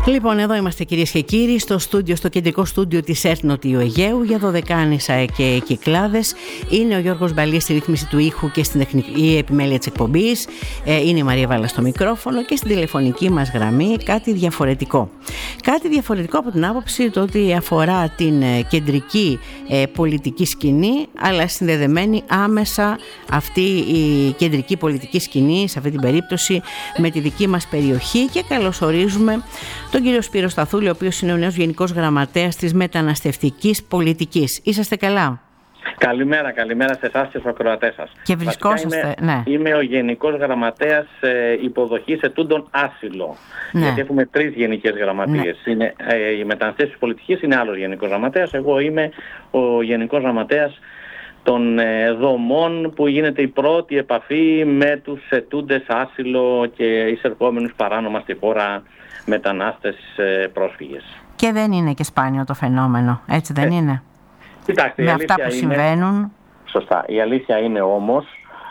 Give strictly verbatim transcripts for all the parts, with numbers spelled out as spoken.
Λοιπόν, εδώ είμαστε κυρίες και κύριοι στο στούντιο, στο κεντρικό στούντιο της ΕΡΤ Νοτιού Αιγαίου για Δωδεκάνησα και Κυκλάδες. Είναι ο Γιώργος Μπαλής στη ρύθμιση του ήχου και στην τεχνική επιμέλεια της εκπομπής. Είναι η Μαρία Βάλα στο μικρόφωνο και στην τηλεφωνική μας γραμμή κάτι διαφορετικό. Κάτι διαφορετικό από την άποψη το ότι αφορά την κεντρική ε, πολιτική σκηνή, αλλά συνδεδεμένη άμεσα αυτή η κεντρική πολιτική σκηνή, σε αυτή την περίπτωση, με τη δική μας περιοχή, και καλωσορίζουμε τον κύριο Σπύρο Σταθούλη, ο οποίος είναι ο νέος Γενικός Γραμματέας της Μεταναστευτικής Πολιτικής. Είσαστε καλά? Καλημέρα, καλημέρα σε εσάς και στους ακροατές σας. Και βρισκόσαστε, είμαι, ναι. Είμαι ο Γενικός Γραμματέας ε, υποδοχής ετούντων άσυλο. Ναι. Γιατί έχουμε τρεις γενικές γραμματείες. Ναι. Είναι, ε, η Μεταναστευτική Πολιτικής είναι άλλος Γενικός Γραμματέας. Εγώ είμαι ο Γενικός Γραμματέας των ε, δομών που γίνεται η πρώτη επαφή με τους ετούντες άσυλο και εισερχόμενους παράνομα στη χώρα μετανάστες ε, πρόσφυγες. Και δεν είναι και σπάνιο το φαινόμενο, έτσι δεν ε, είναι? Κοιτάξτε, με αυτά που είναι, συμβαίνουν. Σωστά. Η αλήθεια είναι όμως,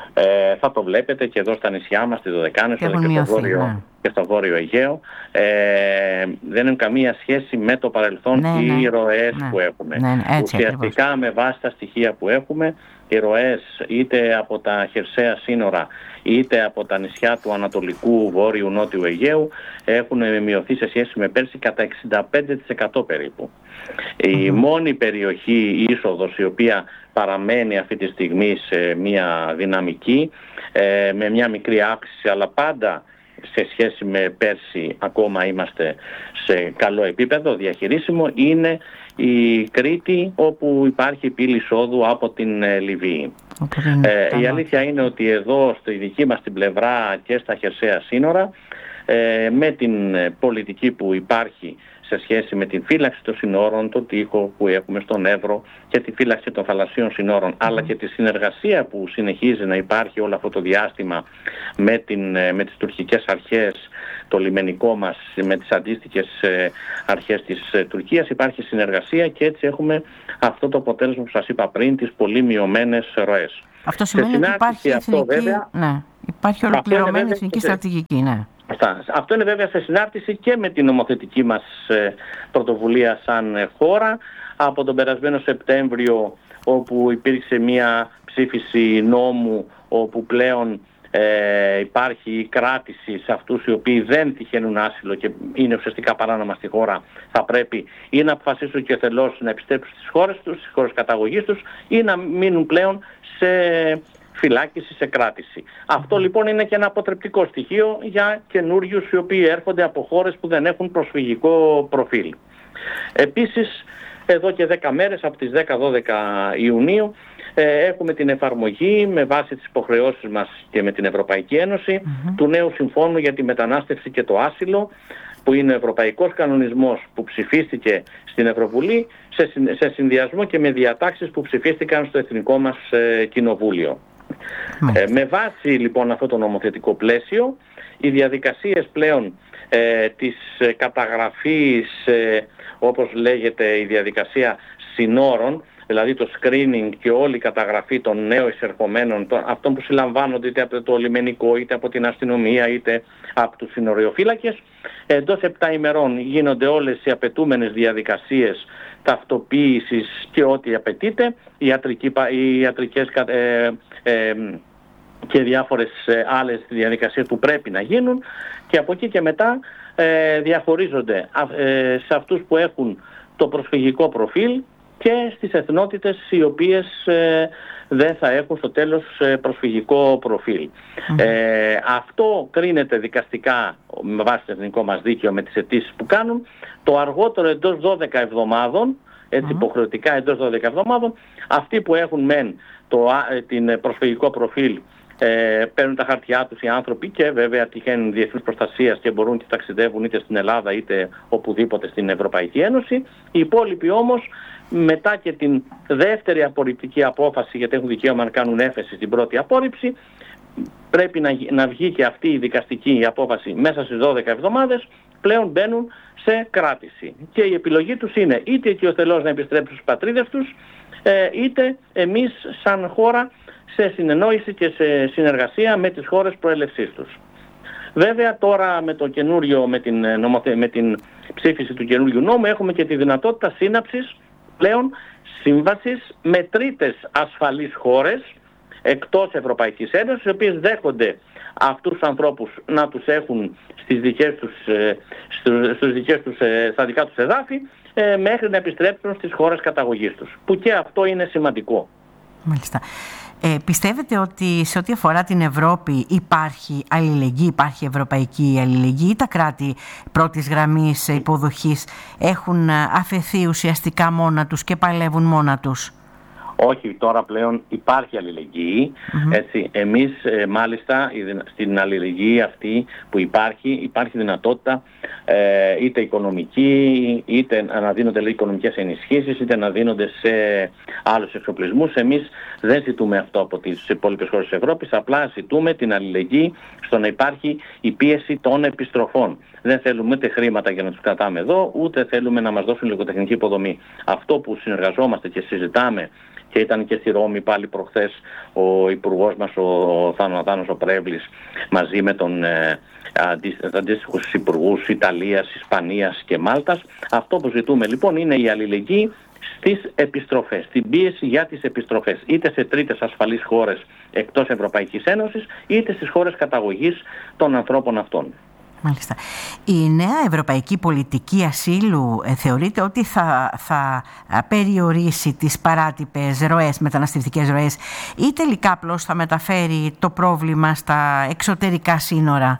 ε, θα το βλέπετε και εδώ στα νησιά μας, στη Δωδεκάνησα και, και, στο βόρειο, ναι. και στο Βόρειο Αιγαίο, ε, δεν έχουν καμία σχέση με το παρελθόν, ναι, οι ναι, ροές ναι, που έχουμε. Ναι, ναι, έτσι, ουσιαστικά ακριβώς. Με βάση τα στοιχεία που έχουμε, οι ροές είτε από τα χερσαία σύνορα είτε από τα νησιά του Ανατολικού, Βόρειου, Νότιου Αιγαίου έχουν μειωθεί σε σχέση με πέρσι κατά εξήντα πέντε τοις εκατό περίπου. Mm-hmm. Η μόνη περιοχή, η είσοδος, η οποία παραμένει αυτή τη στιγμή σε μια δυναμική, ε, με μια μικρή αύξηση, αλλά πάντα σε σχέση με πέρσι ακόμα είμαστε σε καλό επίπεδο, διαχειρίσιμο, είναι η Κρήτη, όπου υπάρχει πύλη εισόδου από την ε, Λιβύη. Okay, ε, η αλήθεια είναι ότι εδώ στη δική μας την πλευρά και στα χερσαία σύνορα, ε, με την πολιτική που υπάρχει σε σχέση με την φύλαξη των συνόρων, το τοίχο που έχουμε στον Εύρο και τη φύλαξη των θαλασσίων συνόρων, mm. αλλά και τη συνεργασία που συνεχίζει να υπάρχει όλο αυτό το διάστημα με, την, με τις τουρκικές αρχές, το λιμενικό μας, με τις αντίστοιχες αρχές της Τουρκίας, υπάρχει συνεργασία και έτσι έχουμε αυτό το αποτέλεσμα που σας είπα πριν, τις πολύ μειωμένες ροές. Αυτό σημαίνει ότι υπάρχει εθνική, αυτό, βέβαια, ναι, υπάρχει ολοκληρωμένη εθνική στρατηγική, ναι. Αυτό είναι βέβαια σε συνάρτηση και με την νομοθετική μας ε, πρωτοβουλία σαν ε, χώρα. Από τον περασμένο Σεπτέμβριο, όπου υπήρξε μια ψήφιση νόμου όπου πλέον ε, υπάρχει κράτηση σε αυτούς οι οποίοι δεν τυχαίνουν άσυλο και είναι ουσιαστικά παράνομα στη χώρα, θα πρέπει ή να αποφασίσουν και θελώς να επιστρέψουν στις χώρες τους, στις χώρες καταγωγής τους, ή να μείνουν πλέον σε φυλάκιση, σε κράτηση. Αυτό λοιπόν είναι και ένα αποτρεπτικό στοιχείο για καινούριους οι οποίοι έρχονται από χώρες που δεν έχουν προσφυγικό προφίλ. Επίσης, εδώ και δέκα μέρες, από τις δέκα δώδεκα Ιουνίου, ε, έχουμε την εφαρμογή με βάση τις υποχρεώσεις μας και με την Ευρωπαϊκή Ένωση mm-hmm. του νέου συμφώνου για τη μετανάστευση και το άσυλο, που είναι ο Ευρωπαϊκός Κανονισμός που ψηφίστηκε στην Ευρωβουλή σε, σε συνδυασμό και με διατάξεις που ψηφίστηκαν στο Εθνικό μας ε, Κοινοβούλιο. Ε, με βάση λοιπόν αυτό το νομοθετικό πλαίσιο, οι διαδικασίες πλέον ε, της ε, καταγραφής, ε, όπως λέγεται η διαδικασία συνόρων, δηλαδή το screening και όλη η καταγραφή των νέων εισερχομένων, αυτών που συλλαμβάνονται είτε από το λιμενικό, είτε από την αστυνομία, είτε από τους συνοριοφύλακες, εντός επτά ημερών γίνονται όλες οι απαιτούμενες διαδικασίες ταυτοποίησης και ό,τι απαιτείται, οι, ιατρικοί, οι ιατρικές ε, ε, και διάφορες ε, άλλες διαδικασίες που πρέπει να γίνουν, και από εκεί και μετά ε, διαχωρίζονται ε, σε αυτούς που έχουν το προσφυγικό προφίλ και στις εθνότητες οι οποίες ε, δεν θα έχουν στο τέλος ε, προσφυγικό προφίλ. Mm-hmm. Ε, αυτό κρίνεται δικαστικά με βάση το εθνικό μας δίκαιο με τις αιτήσεις που κάνουν, το αργότερο εντός δώδεκα εβδομάδων, έτσι mm-hmm. υποχρεωτικά εντός δώδεκα εβδομάδων. Αυτοί που έχουν μεν το, την προσφυγικό προφίλ, Ε, παίρνουν τα χαρτιά τους οι άνθρωποι και βέβαια τυχαίνουν διεθνούς προστασίας και μπορούν και ταξιδεύουν είτε στην Ελλάδα είτε οπουδήποτε στην Ευρωπαϊκή Ένωση. Οι υπόλοιποι όμως, μετά και την δεύτερη απορριπτική απόφαση, γιατί έχουν δικαίωμα να κάνουν έφεση στην πρώτη απόρριψη, πρέπει να, να βγει και αυτή η δικαστική απόφαση μέσα στις δώδεκα εβδομάδες, πλέον μπαίνουν σε κράτηση. Και η επιλογή τους είναι είτε οικειοθελώς να επιστρέψουν στις πατρίδες τους, ε, είτε εμείς σαν χώρα σε συνεννόηση και σε συνεργασία με τις χώρες προέλευσής τους. Βέβαια τώρα με, το καινούριο, με, την, με την ψήφιση του καινούριου νόμου έχουμε και τη δυνατότητα σύναψης πλέον σύμβασης με τρίτες ασφαλείς χώρες εκτός Ευρωπαϊκής Ένωσης, οι οποίες δέχονται αυτούς τους ανθρώπους να τους έχουν στις δικές τους, στους δικές τους, στα δικά τους εδάφη μέχρι να επιστρέψουν στις χώρες καταγωγής τους, που και αυτό είναι σημαντικό. Μάλιστα. Ε, πιστεύετε ότι σε ό,τι αφορά την Ευρώπη υπάρχει αλληλεγγύη, υπάρχει ευρωπαϊκή αλληλεγγύη, ή τα κράτη πρώτης γραμμής υποδοχής έχουν αφαιθεί ουσιαστικά μόνα τους και παλεύουν μόνα τους? Όχι, τώρα πλέον υπάρχει αλληλεγγύη. Mm-hmm. Έτσι, εμείς ε, μάλιστα στην αλληλεγγύη αυτή που υπάρχει, υπάρχει δυνατότητα ε, είτε οικονομική, είτε να δίνονται λέει, οικονομικές ενισχύσεις, είτε να δίνονται σε άλλους εξοπλισμούς. Εμείς δεν ζητούμε αυτό από τις υπόλοιπες χώρες της Ευρώπης, απλά ζητούμε την αλληλεγγύη στο να υπάρχει η πίεση των επιστροφών. Δεν θέλουμε ούτε χρήματα για να τους κρατάμε εδώ, ούτε θέλουμε να μας δώσουν λογοτεχνική υποδομή. Αυτό που συνεργαζόμαστε και συζητάμε, και ήταν και στη Ρώμη πάλι προχθές ο υπουργός μας, ο Θάνος ο Πρέβλης, μαζί με τον ε, αντίστοιχους υπουργούς Ιταλίας, Ισπανίας και Μάλτας. Αυτό που ζητούμε λοιπόν είναι η αλληλεγγύη στις επιστροφές, την πίεση για τις επιστροφές, είτε σε τρίτες ασφαλείς χώρες εκτός Ευρωπαϊκής Ένωσης, είτε στις χώρες καταγωγής των ανθρώπων αυτών. Μάλιστα. Η νέα ευρωπαϊκή πολιτική ασύλου ε, θεωρείται ότι θα, θα περιορίσει τις παράτυπες ροές, μεταναστευτικές ροές, ή τελικά απλώς θα μεταφέρει το πρόβλημα στα εξωτερικά σύνορα?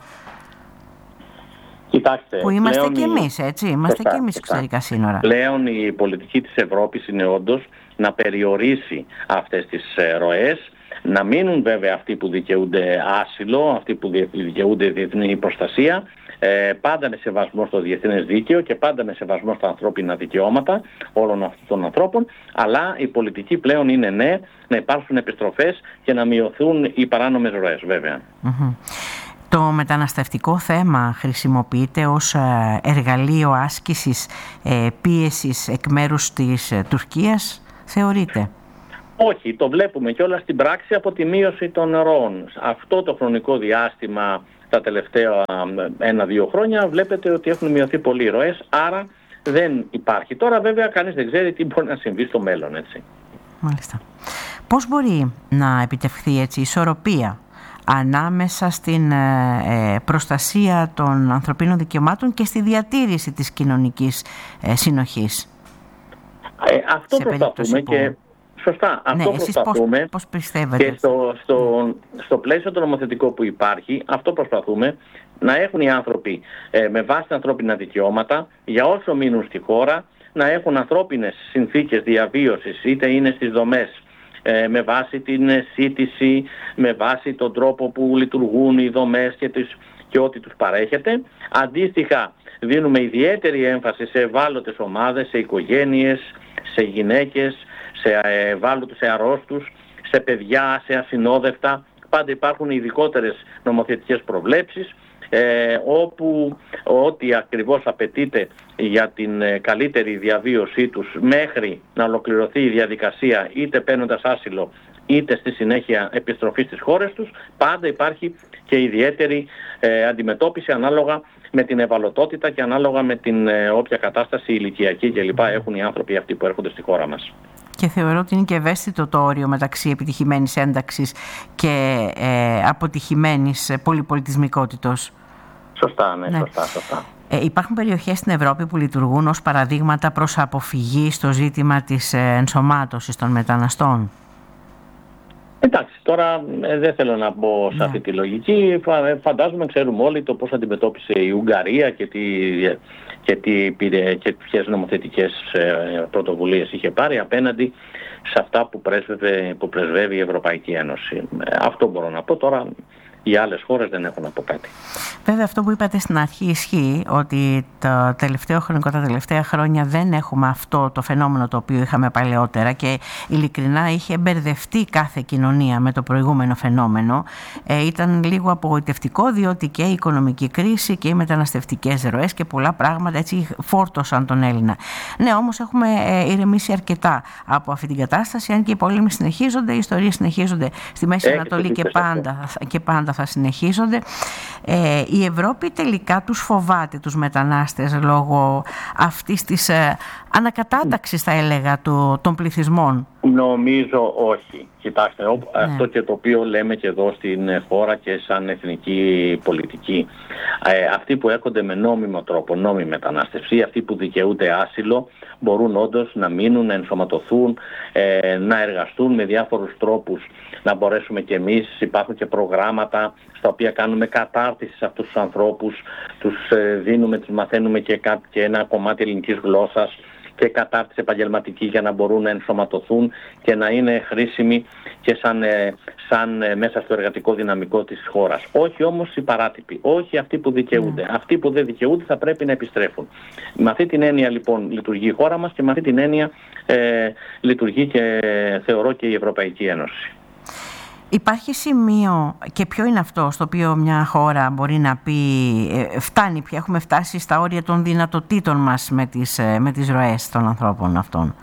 Κοιτάξτε, που είμαστε και εμείς, έτσι, είμαστε και εμείς εξωτερικά σύνορα. Πλέον η πολιτική της Ευρώπης είναι όντως να περιορίσει αυτές τις ροές, να μείνουν βέβαια αυτοί που δικαιούνται άσυλο, αυτοί που δικαιούνται διεθνή προστασία, ε, πάντα με σεβασμό στο διεθνές δίκαιο και πάντα με σεβασμό στα ανθρώπινα δικαιώματα όλων αυτών των ανθρώπων, αλλά η πολιτική πλέον είναι ναι, να υπάρξουν επιστροφές και να μειωθούν οι παράνομες ροές βέβαια. Mm-hmm. Το μεταναστευτικό θέμα χρησιμοποιείται ως εργαλείο άσκησης πίεσης εκ μέρους της Τουρκίας, θεωρείτε? Όχι, το βλέπουμε και όλα στην πράξη από τη μείωση των ροών. Αυτό το χρονικό διάστημα, τα τελευταία ένα-δύο χρόνια, βλέπετε ότι έχουν μειωθεί πολλοί ροές, άρα δεν υπάρχει. Τώρα βέβαια κανείς δεν ξέρει τι μπορεί να συμβεί στο μέλλον, έτσι. Μάλιστα. Πώς μπορεί να επιτευχθεί έτσι η ισορροπία ανάμεσα στην ε, προστασία των ανθρωπίνων δικαιωμάτων και στη διατήρηση της κοινωνικής ε, συνοχής? Ε, αυτό προσπαθούμε που... και σωστά, αυτό ναι, προσπαθούμε πώς, πώς πιστεύετε? Και στο, στο, στο πλαίσιο το νομοθετικό που υπάρχει, αυτό προσπαθούμε να έχουν οι άνθρωποι ε, με βάση τα ανθρώπινα δικαιώματα για όσο μείνουν στη χώρα, να έχουν ανθρώπινες συνθήκες διαβίωσης, είτε είναι στις δομές με βάση την σύντηση, με βάση τον τρόπο που λειτουργούν οι δομές και, τις, και ό,τι τους παρέχεται. Αντίστοιχα δίνουμε ιδιαίτερη έμφαση σε ευάλωτες ομάδες, σε οικογένειες, σε γυναίκες, σε ευάλωτους, σε αρρώστους, σε παιδιά, σε ασυνόδευτα. Πάντα υπάρχουν ειδικότερες νομοθετικές προβλέψεις, Ε, όπου ό,τι ακριβώς απαιτείται για την ε, καλύτερη διαβίωσή τους μέχρι να ολοκληρωθεί η διαδικασία, είτε παίρνοντας άσυλο είτε στη συνέχεια επιστροφή στις χώρες τους, πάντα υπάρχει και ιδιαίτερη ε, αντιμετώπιση ανάλογα με την ευαλωτότητα και ανάλογα με την ε, όποια κατάσταση ηλικιακή κλπ. Έχουν οι άνθρωποι αυτοί που έρχονται στη χώρα μας. Και θεωρώ ότι είναι και ευαίσθητο το όριο μεταξύ επιτυχημένης ένταξης και ε, αποτυχημένης πολυπολιτισμικότητος. Σωστά, ναι, ναι. σωστά, σωστά. Ε, υπάρχουν περιοχές στην Ευρώπη που λειτουργούν ως παραδείγματα προς αποφυγή στο ζήτημα της ενσωμάτωσης των μεταναστών? Εντάξει, τώρα ε, δεν θέλω να μπω σε ναι. αυτή τη λογική. Φαντάζομαι, ξέρουμε όλοι το πώς αντιμετώπισε η Ουγγαρία και, τι, και, τι, και ποιες νομοθετικές ε, πρωτοβουλίες είχε πάρει απέναντι σε αυτά που, πρέσβευε, που πρεσβεύει η Ευρωπαϊκή Ένωση. Ε, αυτό μπορώ να πω τώρα. Οι άλλες χώρες δεν έχουν να πω κάτι. Βέβαια αυτό που είπατε στην αρχή ισχύει, ότι το τελευταίο χρονικό, τα τελευταία χρόνια δεν έχουμε αυτό το φαινόμενο το οποίο είχαμε παλαιότερα και ειλικρινά είχε μπερδευτεί κάθε κοινωνία με το προηγούμενο φαινόμενο. Ε, ήταν λίγο απογοητευτικό, διότι και η οικονομική κρίση και οι μεταναστευτικές ροές και πολλά πράγματα έτσι φόρτωσαν τον Έλληνα. Ναι, όμως έχουμε ε, ηρεμήσει αρκετά από αυτή την κατάσταση, αν και οι πόλεμοι συνεχίζονται, οι ιστορίες συνεχίζονται στη Μέση Ανατολή και πάντα, και πάντα πάντα θα συνεχίζονται. Ε, η Ευρώπη τελικά τους φοβάται τους μετανάστες λόγω αυτής της ε, ανακατάταξης, θα έλεγα, του, των πληθυσμών. Νομίζω όχι. Κοιτάξτε, ναι. αυτό και το οποίο λέμε και εδώ στην χώρα και σαν εθνική πολιτική. Ε, αυτοί που έρχονται με νόμιμο τρόπο, νόμιμη μετανάστευση, αυτοί που δικαιούνται άσυλο, μπορούν όντως να μείνουν, να ενσωματωθούν, ε, να εργαστούν με διάφορους τρόπους, να μπορέσουμε κι εμείς. Υπάρχουν και προγράμματα στα οποία κάνουμε κατάρτιση σε αυτούς τους ανθρώπους, τους ε, δίνουμε, τους μαθαίνουμε και, κά, και ένα κομμάτι ελληνικής γλώσσας και κατάρτιση επαγγελματική για να μπορούν να ενσωματωθούν και να είναι χρήσιμοι και σαν, σαν μέσα στο εργατικό δυναμικό της χώρας. Όχι όμως οι παράτυποι, όχι αυτοί που δικαιούνται. Mm. Αυτοί που δεν δικαιούνται θα πρέπει να επιστρέφουν. Με αυτή την έννοια λοιπόν λειτουργεί η χώρα μας και με αυτή την έννοια ε, λειτουργεί και θεωρώ και η Ευρωπαϊκή Ένωση. Υπάρχει σημείο, και ποιο είναι αυτό, στο οποίο μια χώρα μπορεί να πει ε, φτάνει πια, έχουμε φτάσει στα όρια των δυνατοτήτων μας με τις, ε, με τις ροές των ανθρώπων αυτών,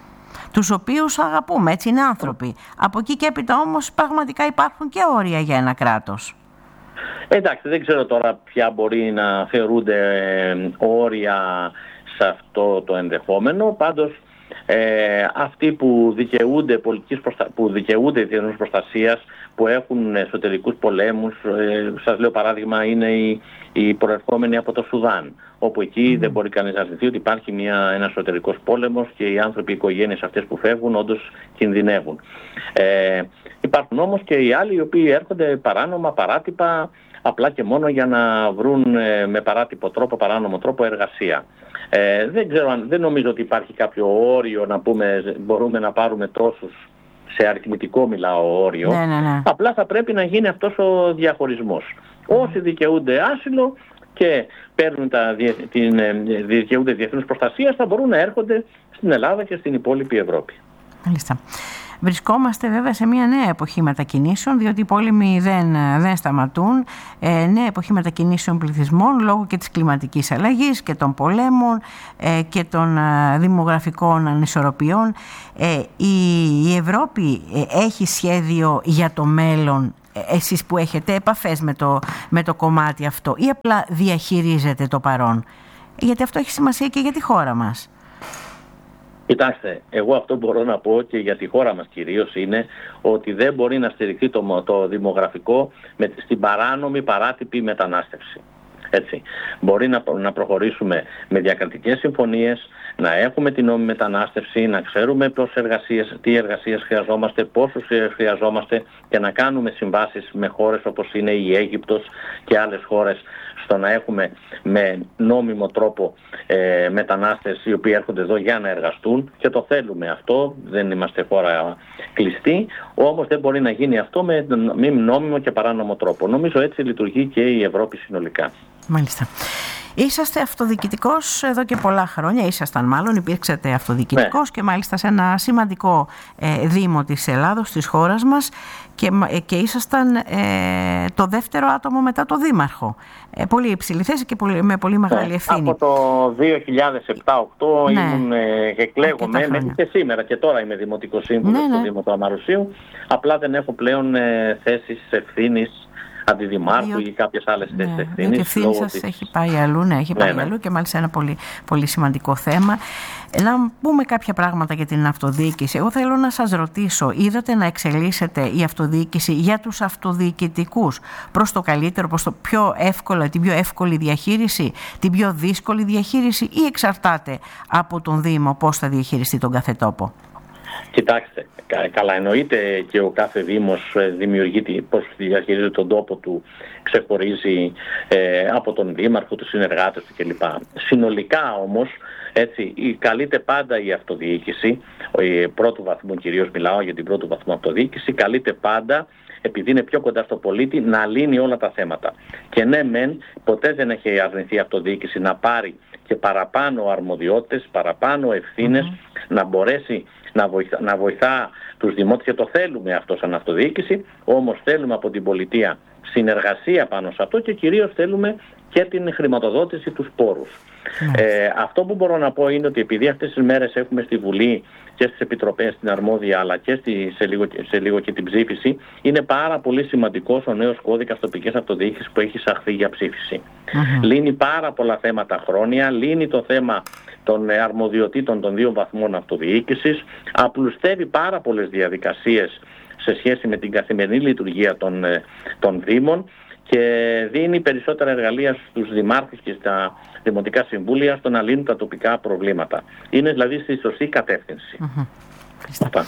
τους οποίους αγαπούμε, έτσι είναι άνθρωποι. Από εκεί και έπειτα όμως πραγματικά υπάρχουν και όρια για ένα κράτος. Εντάξει, δεν ξέρω τώρα ποια μπορεί να θεωρούνται ε, όρια σε αυτό το ενδεχόμενο, πάντως Ε, αυτοί που δικαιούνται πολιτικής προστα... που δικαιούνται διεθνούς προστασίας, που έχουν εσωτερικούς πολέμους, ε, σας λέω παράδειγμα είναι οι, οι προερχόμενοι από το Σουδάν, όπου εκεί mm. δεν μπορεί κανείς να αρνηθεί ότι υπάρχει μια, ένα εσωτερικός πόλεμος και οι άνθρωποι, οι οικογένειες αυτές που φεύγουν όντως κινδυνεύουν. Ε, υπάρχουν όμως και οι άλλοι οι οποίοι έρχονται παράνομα, παράτυπα, απλά και μόνο για να βρουν ε, με παράτυπο τρόπο, παράνομο τρόπο εργασία. Ε, δεν ξέρω αν, δεν νομίζω ότι υπάρχει κάποιο όριο να πούμε μπορούμε να πάρουμε τόσους, σε αριθμητικό μιλάω όριο. Ναι, ναι, ναι. Απλά θα πρέπει να γίνει αυτός ο διαχωρισμός. Mm. Όσοι δικαιούνται άσυλο και παίρνουν τα, την, δικαιούνται διεθνούς προστασίας θα μπορούν να έρχονται στην Ελλάδα και στην υπόλοιπη Ευρώπη. Μάλιστα. Βρισκόμαστε βέβαια σε μια νέα εποχή μετακινήσεων, διότι οι πόλεμοι δεν, δεν σταματούν. Ε, νέα εποχή μετακινήσεων πληθυσμών λόγω και της κλιματικής αλλαγής και των πολέμων ε, και των ε, δημογραφικών ανισορροπιών. Ε, η, η Ευρώπη ε, έχει σχέδιο για το μέλλον, ε, εσείς που έχετε επαφές με το, με το κομμάτι αυτό, ή απλά διαχειρίζετε το παρόν? Γιατί αυτό έχει σημασία και για τη χώρα μας. Κοιτάξτε, εγώ αυτό μπορώ να πω και για τη χώρα μας κυρίως είναι ότι δεν μπορεί να στηριχθεί το, το δημογραφικό με, στην παράνομη παράτυπη μετανάστευση. Έτσι. Μπορεί να, να προχωρήσουμε με διακρατικές συμφωνίες, να έχουμε την νόμιμη μετανάστευση, να ξέρουμε πώς εργασίες, τι εργασίες χρειαζόμαστε, πόσους χρειαζόμαστε και να κάνουμε συμβάσεις με χώρες όπως είναι η Αίγυπτος και άλλες χώρες, στο να έχουμε με νόμιμο τρόπο ε, μετανάστες οι οποίοι έρχονται εδώ για να εργαστούν, και το θέλουμε αυτό, δεν είμαστε χώρα κλειστή, όμως δεν μπορεί να γίνει αυτό με μη νόμιμο και παράνομο τρόπο. Νομίζω έτσι λειτουργεί και η Ευρώπη συνολικά. Μάλιστα. Είσαστε αυτοδιοικητικός εδώ και πολλά χρόνια, ήσασταν μάλλον, υπήρξατε αυτοδιοικητικός, ναι, και μάλιστα σε ένα σημαντικό ε, δήμο της Ελλάδος, της χώρας μας, και, ε, και ήσασταν ε, το δεύτερο άτομο μετά το δήμαρχο. Ε, πολύ υψηλή θέση και πολύ, με πολύ μεγάλη ναι, ευθύνη. Από το δύο χιλιάδες επτά οκτώ ναι, ήμουν ε, εκλέγομαι, μέχρι και σήμερα και τώρα είμαι δημοτικός σύμβουλος, ναι, στο ναι, Δήμο του Αμαρουσίου, απλά δεν έχω πλέον ε, θέσεις ευθύνης αντιδημάρχου ή κάποιες άλλες θέσεις ναι, ευθύνης. Η ευθύνη σας της... έχει πάει αλλού, ναι, έχει πάει ναι, αλλού, και μάλιστα ένα πολύ, πολύ σημαντικό θέμα. Να πούμε κάποια πράγματα για την αυτοδιοίκηση. Εγώ θέλω να σας ρωτήσω, είδατε να εξελίσσεται η αυτοδιοίκηση για τους αυτοδιοικητικούς προς το καλύτερο, προς το πιο εύκολο, την πιο εύκολη διαχείριση, την πιο δύσκολη διαχείριση, ή εξαρτάται από τον Δήμο πώς θα διαχειριστεί τον κάθε τόπο? Κοιτάξτε, καλά, εννοείται και ο κάθε Δήμος δημιουργεί πώς διαχειρίζεται τον τόπο του, ξεχωρίζει ε, από τον Δήμαρχο, τους συνεργάτες του κλπ. Συνολικά όμως, έτσι, καλείται πάντα η αυτοδιοίκηση, η πρώτου βαθμού κυρίως μιλάω για την πρώτου βαθμού αυτοδιοίκηση, καλείται πάντα, επειδή είναι πιο κοντά στο πολίτη, να λύνει όλα τα θέματα. Και ναι μεν, ποτέ δεν έχει αρνηθεί η αυτοδιοίκηση να πάρει και παραπάνω αρμοδιότητες, παραπάνω ευθύνες, mm-hmm. να μπορέσει να βοηθά, να βοηθά τους δημότες, και το θέλουμε αυτό σαν αυτοδιοίκηση, όμως θέλουμε από την πολιτεία συνεργασία πάνω σε αυτό και κυρίως θέλουμε και την χρηματοδότηση του πόρους. Mm. Ε, αυτό που μπορώ να πω είναι ότι επειδή αυτές τις μέρες έχουμε στη Βουλή και στις Επιτροπές την αρμόδια, αλλά και στη, σε, λίγο, σε λίγο και την ψήφιση, είναι πάρα πολύ σημαντικός ο νέος κώδικας τοπικής αυτοδιοίκησης που έχει εισαχθεί για ψήφιση. Mm-hmm. Λύνει πάρα πολλά θέματα χρόνια, λύνει το θέμα των αρμοδιοτήτων των δύο βαθμών αυτοδιοίκησης, απλουστεύει πάρα πολλές διαδικασίες σε σχέση με την καθημερινή λειτουργία των, των Δήμων και δίνει περισσότερα εργαλεία στους δημάρχους και στα δημοτικά συμβούλια στο να λύνουν τα τοπικά προβλήματα. Είναι δηλαδή στη σωστή κατεύθυνση. Mm-hmm.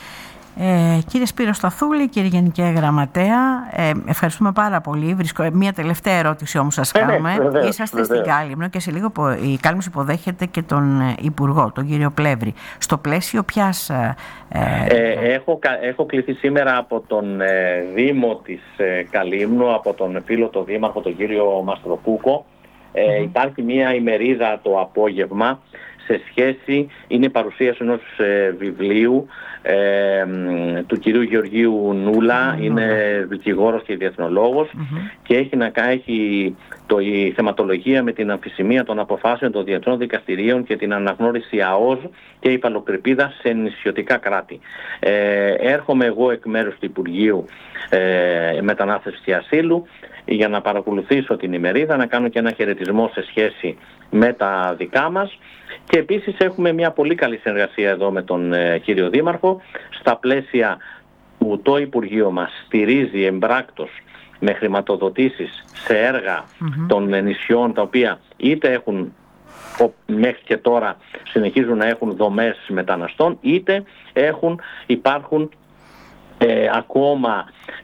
Ε, κύριε Σπύρο Σταθούλη, κύριε Γενική Γραμματέα, ε, ευχαριστούμε πάρα πολύ. Βρίσκω, μία τελευταία ερώτηση όμως σας κάνουμε. Ε, ναι, Είσαστε βεβαίως. Στην Κάλυμνο και σε λίγο η Κάλυμνος υποδέχεται και τον Υπουργό, τον κύριο Πλεύρη. Στο πλαίσιο ποιας... Ε, ε, έχω, έχω κληθεί σήμερα από τον ε, Δήμο της ε, Καλύμνου, από τον φίλο τον Δήμαρχο, τον κύριο Μαστροπούκο. Ε, mm-hmm. Υπάρχει μία ημερίδα το απόγευμα σε σχέση, είναι παρουσίαση ενός ε, βιβλίου ε, του κυρίου Γεωργίου Νούλα, mm-hmm. είναι δικηγόρος και διεθνολόγος mm-hmm. και έχει να κάνει το, η θεματολογία με την αμφισημία των αποφάσεων των διεθνών δικαστηρίων και την αναγνώριση ΑΟΣ και υπαλλοκρηπίδα σε νησιωτικά κράτη. Ε, έρχομαι εγώ εκ μέρους του Υπουργείου ε, Μετανάστευσης και Ασύλου για να παρακολουθήσω την ημερίδα, να κάνω και ένα χαιρετισμό σε σχέση με τα δικά μας και επίσης έχουμε μια πολύ καλή συνεργασία εδώ με τον ε, κύριο Δήμαρχο στα πλαίσια που το Υπουργείο μας στηρίζει εμπράκτος με χρηματοδοτήσεις σε έργα mm-hmm. των νησιών τα οποία είτε έχουν μέχρι και τώρα συνεχίζουν να έχουν δομές μεταναστών είτε έχουν, υπάρχουν Ε, ακόμα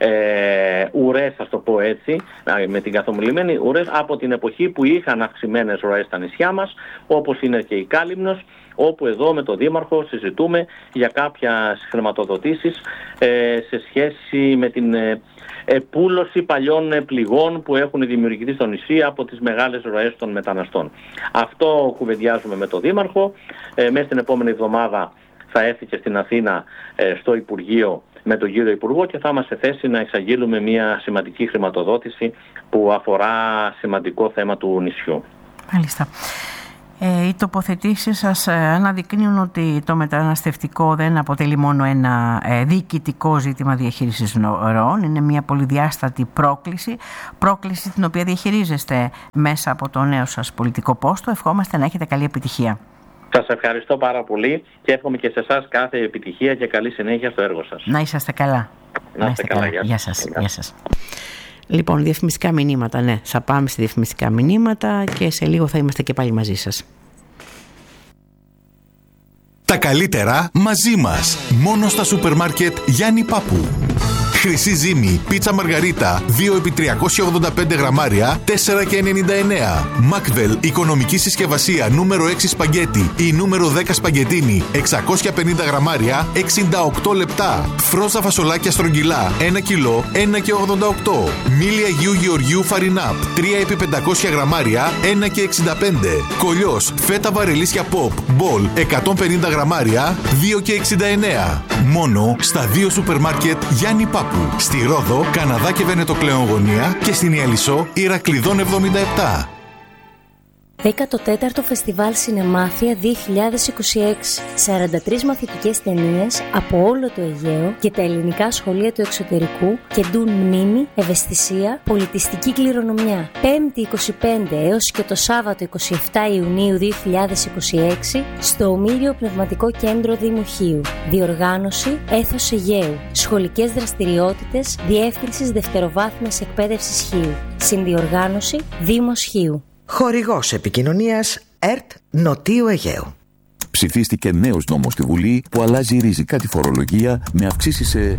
ε, ουρές, θα το πω έτσι, με την καθομιλημένη ουρές από την εποχή που είχαν αυξημένες ροές στα νησιά μας, όπως είναι και η Κάλυμνος, όπου εδώ με τον Δήμαρχο συζητούμε για κάποια χρηματοδοτήσεις ε, σε σχέση με την ε, επούλωση παλιών ε, πληγών που έχουν δημιουργηθεί στο νησί από τις μεγάλες ροές των μεταναστών. Αυτό κουβεντιάζουμε με τον Δήμαρχο. Ε, μέσα στην επόμενη εβδομάδα θα έρθει και στην Αθήνα ε, στο Υπουργείο με τον κύριο Υπουργό και θα είμαστε σε θέση να εξαγγείλουμε μια σημαντική χρηματοδότηση που αφορά σημαντικό θέμα του νησιού. Μάλιστα. Ε, οι τοποθετήσεις σας αναδεικνύουν ότι το μεταναστευτικό δεν αποτελεί μόνο ένα ε, διοικητικό ζήτημα διαχείρισης ροών, είναι μια πολυδιάστατη πρόκληση, πρόκληση την οποία διαχειρίζεστε μέσα από το νέο σας πολιτικό πόστο. Ευχόμαστε να έχετε καλή επιτυχία. Σας ευχαριστώ πάρα πολύ και εύχομαι και σε εσάς κάθε επιτυχία και καλή συνέχεια στο έργο σας. Να είσαστε καλά. Να είστε καλά. καλά. Γεια σας. Γεια σας. Λοιπόν, διαφημιστικά μηνύματα, ναι. Θα πάμε σε διαφημιστικά μηνύματα και σε λίγο θα είμαστε και πάλι μαζί σας. Τα καλύτερα μαζί μας. Μόνο στα σούπερ μάρκετ Γιάννη Πάπου. Χρυσή ζύμη, πίτσα μαργαρίτα, δύο επί τριακόσια ογδόντα πέντε γραμμάρια, τέσσερα και ενενήντα εννέα. Μακβέλ, οικονομική συσκευασία νούμερο έξι σπαγκέτι ή νούμερο δέκα σπαγκετίνι, εξακόσια πενήντα γραμμάρια, εξήντα οκτώ λεπτά. Φρόζα φασολάκια στρογγυλά, ένα κιλό, ένα και ογδόντα οκτώ. Μήλι Αγίου Γεωργίου Φαρινάπ, τρία επί πεντακόσια γραμμάρια, ένα και εξήντα πέντε. Κολλιός, φέτα βαρελίσια pop, μπολ, εκατόν πενήντα γραμμάρια, δύο και εξήντα εννέα. Μόνο στα δύο σούπερ μάρκετ Γιάννη Πάπου. Στη Ρόδο, Καναδά και Βενετοκλέον γωνία και στην Ιαλισσό, Ηρακλειδών εβδομήντα επτά. δέκατο τέταρτο Φεστιβάλ Σινεμάθεια δύο χιλιάδες είκοσι έξι. σαράντα τρεις μαθητικές ταινίες από όλο το Αιγαίο και τα ελληνικά σχολεία του εξωτερικού κεντούν μνήμη, ευαισθησία, πολιτιστική κληρονομιά. πέμπτη είκοσι πέντε έως και το Σάββατο είκοσι επτά Ιουνίου δύο χιλιάδες είκοσι έξι στο Ομίλιο Πνευματικό Κέντρο Δήμου Χίου. Διοργάνωση Έθος Αιγαίου. Σχολικές δραστηριότητες Διεύθυνσης Δευτεροβάθμιας Εκπαίδευσης Χίου. Συνδιοργάνωση Δήμος Χίου. Χορηγός επικοινωνίας ΕΡΤ Νοτίου Αιγαίου. Ψηφίστηκε νέος νόμος στη Βουλή που αλλάζει ριζικά τη φορολογία με αυξήσεις σε...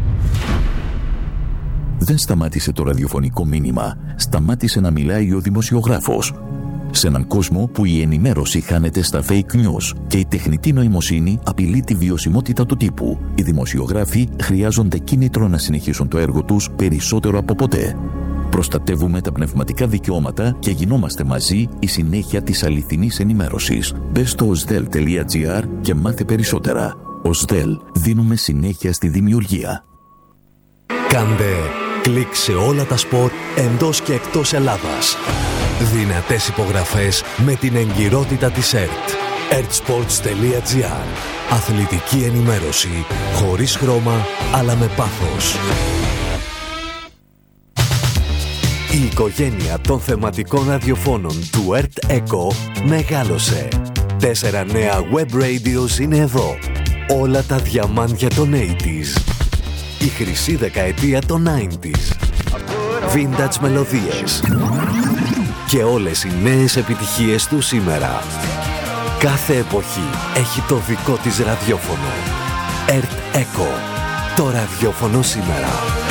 Δεν σταμάτησε το ραδιοφωνικό μήνυμα. Σταμάτησε να μιλάει ο δημοσιογράφος. Σε έναν κόσμο που η ενημέρωση χάνεται στα fake news και η τεχνητή νοημοσύνη απειλεί τη βιωσιμότητα του τύπου, οι δημοσιογράφοι χρειάζονται κίνητρο να συνεχίσουν το έργο τους περισσότερο από ποτέ. Προστατεύουμε τα πνευματικά δικαιώματα και γινόμαστε μαζί η συνέχεια της αληθινής ενημέρωσης. Μπες στο οσδέλ τελεία τζι άρ και μάθε περισσότερα. οσδέλ, δίνουμε συνέχεια στη δημιουργία. Κάντε Κλικ σε όλα τα σπορ εντός και εκτός Ελλάδας. Δυνατές υπογραφές με την εγκυρότητα της ΕΡΤ. ertsports.gr. Αθλητική ενημέρωση χωρίς χρώμα αλλά με πάθος. Η οικογένεια των θεματικών ραδιοφώνων του ΕΡΤ Echo μεγάλωσε. Τέσσερα νέα web radios είναι εδώ. Όλα τα διαμάντια των ογδόντα. Η χρυσή δεκαετία των ενενήντα. Vintage μελωδίες. Και όλες οι νέες επιτυχίες του σήμερα. Κάθε εποχή έχει το δικό της ραδιόφωνο. ΕΡΤ Echo. Το ραδιόφωνο σήμερα.